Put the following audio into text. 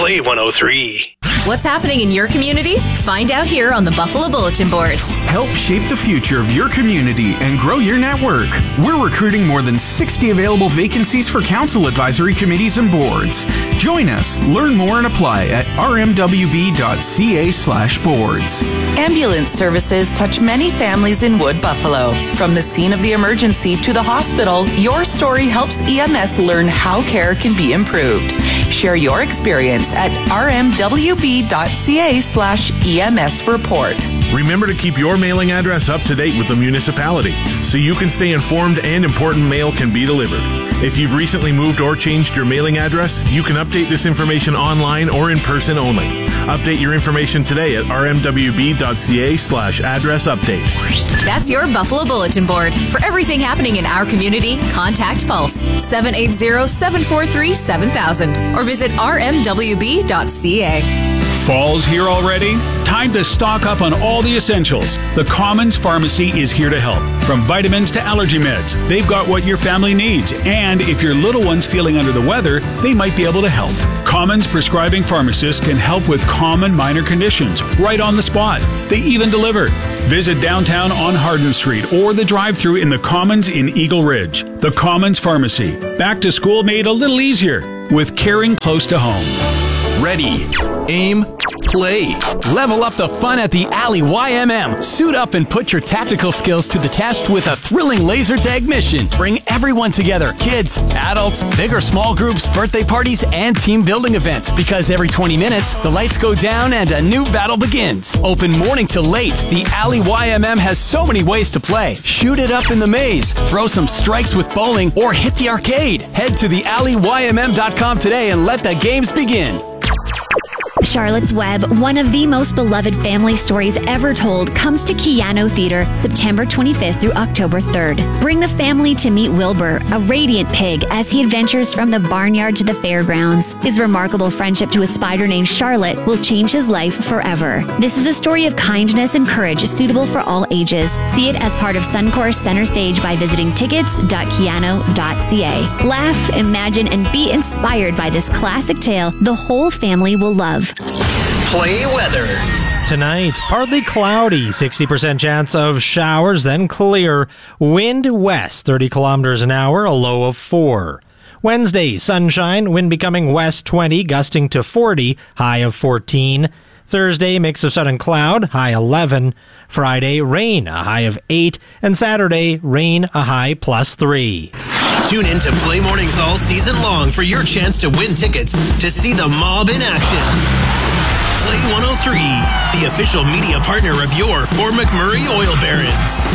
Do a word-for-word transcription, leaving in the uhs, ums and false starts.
Play one oh three. What's happening in your community? Find out here on the Buffalo Bulletin Board. Help shape the future of your community and grow your network. We're recruiting more than sixty available vacancies for council advisory committees and boards. Join us, learn more, and apply at rmwb.ca slash boards. Ambulance services touch many families in Wood Buffalo. From the scene of the emergency to the hospital, your story helps E M S learn how care can be improved. Share your experience at rmwb.ca slash EMS report. Remember to keep your mailing address up to date with the municipality so you can stay informed and important mail can be delivered. If you've recently moved or changed your mailing address, you can update this information online or in person only. Update your information today at rmwb.ca slash address update. That's your Buffalo Bulletin Board. For everything happening in our community, contact Pulse seven eight zero, seven four three, seven thousand or visit r m w b dot c a. Fall's here already? Time to stock up on all the essentials. The Commons Pharmacy is here to help. From vitamins to allergy meds, they've got what your family needs. And if your little one's feeling under the weather, they might be able to help. Commons prescribing pharmacists can help with common minor conditions right on the spot. They even deliver. Visit downtown on Hardin Street or the drive-thru in the Commons in Eagle Ridge. The Commons Pharmacy. Back to school made a little easier with caring close to home. Ready, aim, play. Level up the fun at the Alley Y M M. Suit up and put your tactical skills to the test with a thrilling laser tag mission. Bring everyone together, kids, adults, big or small groups, birthday parties, and team building events. Because every twenty minutes, the lights go down and a new battle begins. Open morning to late. The Alley Y M M has so many ways to play. Shoot it up in the maze, throw some strikes with bowling, or hit the arcade. Head to the alley y m m dot com today and let the games begin. Charlotte's Web, one of the most beloved family stories ever told, comes to Keanu Theater September twenty-fifth through October third. Bring the family to meet Wilbur, a radiant pig, as he adventures from the barnyard to the fairgrounds. His remarkable friendship to a spider named Charlotte will change his life forever. This is a story of kindness and courage suitable for all ages. See it as part of Suncor's Center Stage by visiting tickets dot keanu dot c a. Laugh, imagine, and be inspired by this classic tale the whole family will love. Play weather. Tonight, partly cloudy, sixty percent chance of showers, then clear. Wind west, thirty kilometers an hour, a low of four. Wednesday, sunshine, wind becoming west twenty, gusting to forty, high of fourteen. Thursday, mix of sun and cloud, high eleven. Friday, rain, a high of eight. And Saturday, rain, a high plus three. Tune in to Play Mornings all season long for your chance to win tickets to see the Mob in action. Play one oh three, the official media partner of your Fort McMurray Oil Barons.